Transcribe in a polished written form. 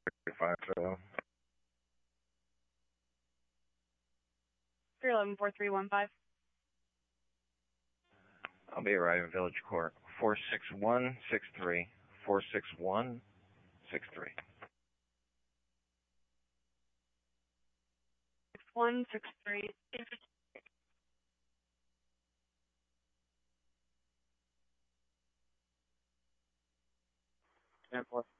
5 so. 311-4315. I'll be arriving Village Court. 46163. 46163. 6163. 10-4.